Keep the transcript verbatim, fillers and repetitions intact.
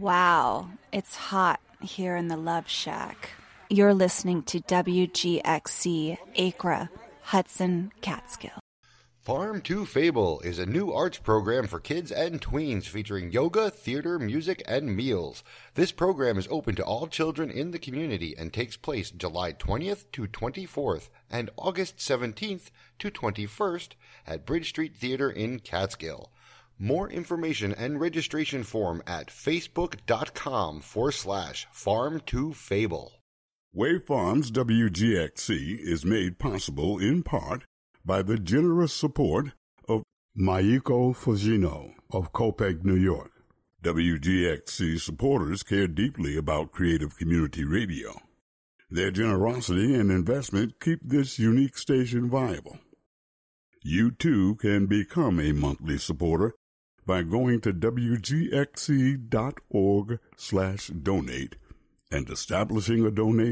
Wow, it's hot here in the Love Shack. You're listening to W G X C, Acra, Hudson, Catskill. Farm to Fable is a new arts program for kids and tweens featuring yoga, theater, music, and meals. This program is open to all children in the community and takes place July twentieth to twenty-fourth and August seventeenth to twenty-first at Bridge Street Theater in Catskill. More information and registration form at facebook.com forward slash farm to fable. Wave Farms W G X C is made possible in part by the generous support of Mayuko Fujino of Copeg, New York. W G X C supporters care deeply about creative community radio. Their generosity and investment keep this unique station viable. You too can become a monthly supporter by going to wgxc.org slash donate and establishing a donation